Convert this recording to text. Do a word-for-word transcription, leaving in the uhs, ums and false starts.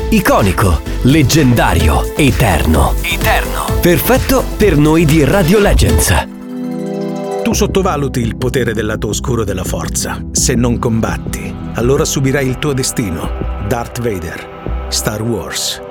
Iconico, leggendario, eterno. Eterno. Perfetto per noi di Radio Legends. Tu sottovaluti il potere del lato oscuro della forza. Se non combatti, allora subirai il tuo destino. Darth Vader, Star Wars.